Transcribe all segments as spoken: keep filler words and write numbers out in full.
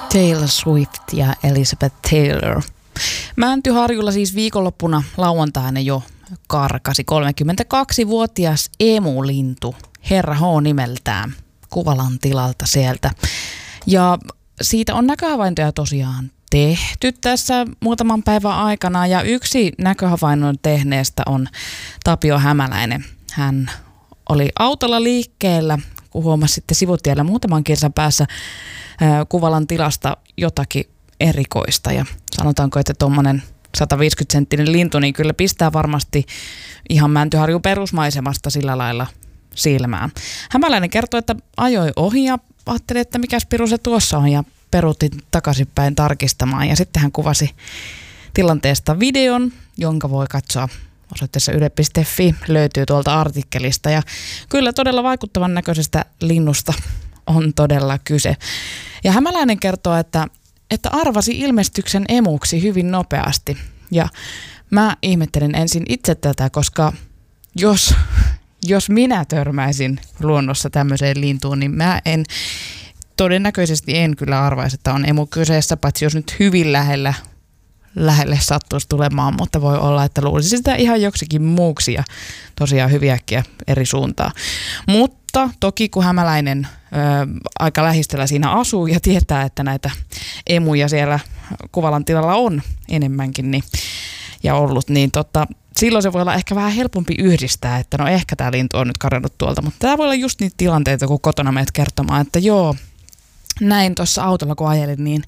Taylor Swift ja Elizabeth Taylor. Mäntyharjulla siis viikonloppuna lauantaina jo karkasi kolmekymmentäkaksivuotias emulintu, Herra H nimeltään, Kuvalan tilalta sieltä. Ja siitä on näköhavaintoja tosiaan tehty tässä muutaman päivän aikana, ja yksi näköhavainnon tehneestä on Tapio Hämäläinen. Hän oli autolla liikkeellä, kun huomasi sitten sivutiellä muutaman kilsan päässä Kuvalan tilasta jotakin erikoista, ja sanotaanko, että tuommoinen sataviisikymmentä senttinen lintu niin kyllä pistää varmasti ihan Mäntyharjun perusmaisemasta sillä lailla silmään. Hämäläinen kertoi, että ajoi ohi ja ajatteli, että mikäs piru se tuossa on, ja peruutin takaisinpäin tarkistamaan, ja sitten hän kuvasi tilanteesta videon, jonka voi katsoa osoitteessa yle piste fi, löytyy tuolta artikkelista, ja kyllä todella vaikuttavan näköisestä linnusta on todella kyse. Ja Hämäläinen kertoo, että, että arvasi ilmestyksen emuksi hyvin nopeasti, ja mä ihmettelin ensin itse tätä, koska jos, jos minä törmäisin luonnossa tämmöiseen lintuun, niin mä en todennäköisesti en kyllä arvaisi, että on emu kyseessä, paitsi jos nyt hyvin lähellä lähelle sattuisi tulemaan, mutta voi olla, että luulisi sitä ihan joksikin muuksi ja tosiaan hyviäkkiä eri suuntaan. Mutta toki kun Hämäläinen ö, aika lähistöllä siinä asuu ja tietää, että näitä emuja siellä Kuvalan tilalla on enemmänkin niin, ja ollut, niin tota, silloin se voi olla ehkä vähän helpompi yhdistää, että no ehkä tämä lintu on nyt karannut tuolta, mutta tämä voi olla just niitä tilanteita, kun kotona menet kertomaan, että joo, näin tuossa autolla kun ajelin, niin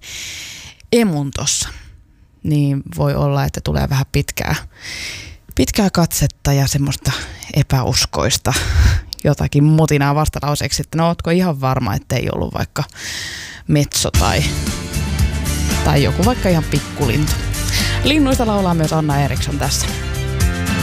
emun tossa. Niin voi olla, että tulee vähän pitkää, pitkää katsetta ja semmoista epäuskoista jotakin mutinaa vastalauseeksi, että no ootko ihan varma, että ei ollut vaikka metso tai, tai joku vaikka ihan pikkulintu. Linnuista laulaa myös Anna Eriksson tässä.